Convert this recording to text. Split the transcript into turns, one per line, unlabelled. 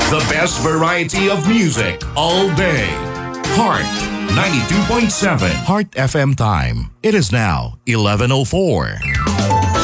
The best variety of music all day. Heart 92.7 Heart FM time. It is now 11:04.